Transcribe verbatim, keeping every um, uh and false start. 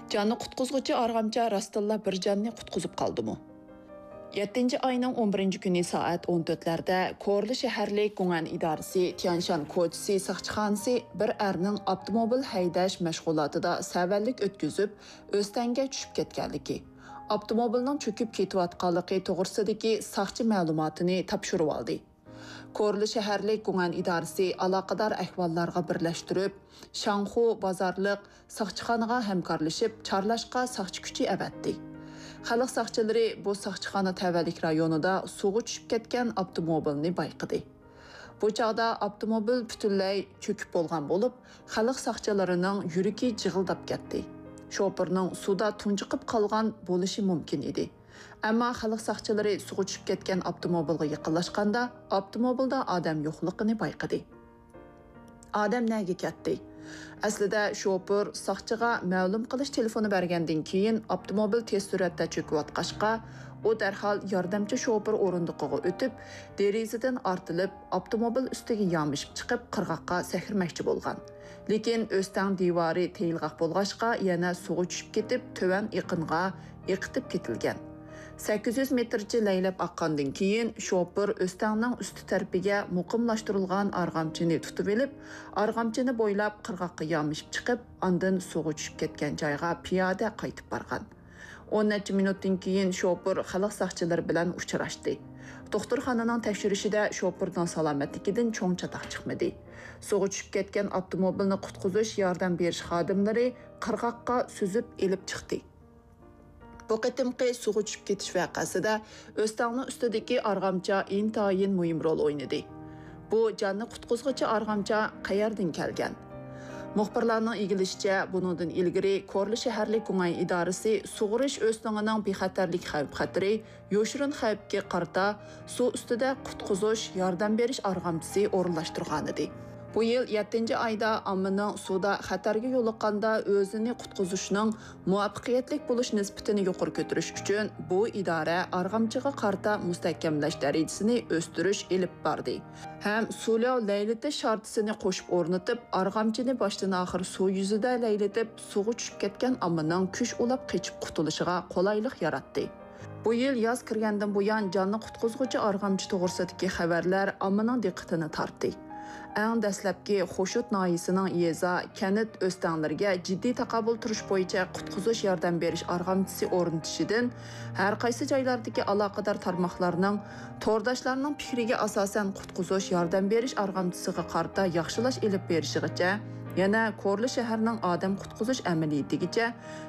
Canni qutquzg'uchi arg'amcha rostilla bir jonni qutquzib qoldimi? yettinchi oyning o'n birinchi kuni soat o'n to'rtlarda Korli shaharlik Gung'an idorasi Tianshan ko'chasi saqchixonasi bir erning avtomobil haydash mashg'ulotida savallik o'tkazib, o'stanga tushib ketganligi, avtomobilning cho'kib ketayotganligi to'g'risidagi saqchi ma'lumotini topshirib oldi. Korli shaharlik Gung'an idorasi aloqador ahvollarga birlashtirib, Shanxu bozorliq saqchixonaga hamkorlashib, chorlashga saqchi kuchi avatdi. Xalq saqchilari bu saqchixona tavallik rayonida suvga tushib ketgan avtomobilni bayqidi. Bu chaqda avtomobil butunlay cho'kib bo'lgan bo'lib, xalq saqchilarining yuragi jig'ildab ketdi. Shoferning suvda tunjiqib qolgan bo'lishi mumkin edi. Ammo xalq saqchilari suvga tushib ketgan avtomobilga yaqinlashganda, avtomobilda odam yo'qligini bayqadi. Odam nega ketdi? Aslida shofer saqchiga ma'lum qilish telefoni bergandan keyin avtomobil tez suratda cho'kayotgachqa, u darhol yordamchi shofer o'rindiqiga o'tib, derazadan ortilib, avtomobil ustiga yomishib chiqib, qirg'oqqa sakrmoqchi bo'lgan. Lekin o'stang devori teyilg'aq bo'lg'achqa yana suvga tushib ketib, to'van iqinga yiqitib ketilgan. sakkiz yuz metrcha laylab oqqandan keyin shofer o'stangning usti tarafiga muqimlashtirilgan arg'amchini tutib olib, arg'amchini bo'ylab qirg'oqqa yomishib chiqib, ondan suvga tushib ketgan joyga piyoda qaytib borgan. o'n necha minutdan keyin shofer xalq saqchilari bilan uchrashdi. Doktorxonaning tekshirishida shoferning salomatligidan cho'ng chatoq chiqmadi. Suvga tushib ketgan avtomobilni qutqizish yordam berish xodimlari qirg'oqqa suzib elib chiqdi. Bu qitimqi suvga tushib ketish vaqasida o'stangning ustidagi arg'amcha intayin muhim rol o'ynadi. Bu jonni qutquzg'uchi arg'amcha qayerdan kelgan? Muxbirlarning egilishicha, buningdan ilgari Korli shaharlik Gung'an idorasi sug'urish o'stangining bexatarlik xavf-xatari, yoshirin xavfga qarata suv ustida qutqizish yordam berish arg'amchisi o'rinlashtirgan edi. Bu yil yettinchi oyda ommaning suvda xatarga yo'liqqanda o'zini qutqizishning muvaffaqiyatli bo'lish nisbatini yuqori ko'tarish uchun bu idora arg'amchiga qarta mustahkamlash darajasini o'stirish ilib bordi. Ham suvlav laylitish shartisini qo'shib o'rnatib, arg'amchini boshdan oxir suv yuzida laylatib, suvga tushib ketgan ommaning kuch ulab qochib qutulishiga qulaylik yaratdi. Bu yil yoz kirgandan buyon jonni qutqizg'uchi arg'amchi to'g'risidagi xabarlar ommaning diqqatini tortdi. Eng dastlabki Xo'shut noyisining Yeza kanit o'stanlarga jiddiy taqabul turish bo'yicha qutqizish yordam berish arg'amchisi o'rnatishidan har qaysi joylardagi aloqador tarmoqlarning to'rdoshlarining fikriga asosan qutqizish yordam berish arg'amchisiga qarta yaxshilash elib berishigacha, yana Korli shaharining odam qutqizish amaliyatigacha